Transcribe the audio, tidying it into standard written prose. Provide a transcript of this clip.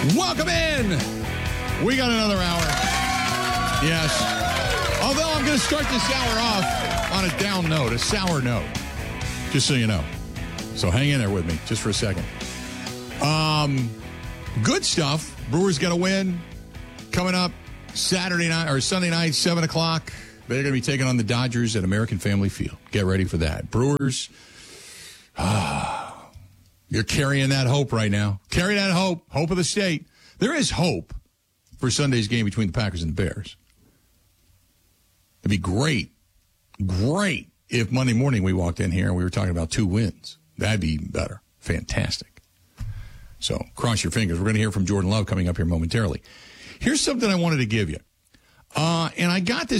Welcome in. We got another hour. Yes. Although I'm going to start this hour off on a down note, a sour note, just so you know. So hang in there with me just for a second. Good stuff. Brewers got a win coming up Saturday night or Sunday night, 7 o'clock. They're going to be taking on the Dodgers at American Family Field. Get ready for that. Brewers, you're carrying that hope right now. Carry that hope. Hope of the state. There is hope for Sunday's game between the Packers and the Bears. It'd be great if Monday morning we walked in here and we were talking about 2 wins. That'd be even better. Fantastic. So cross your fingers. We're going to hear from Jordan Love coming up here momentarily. Here's something I wanted to give you. And I got this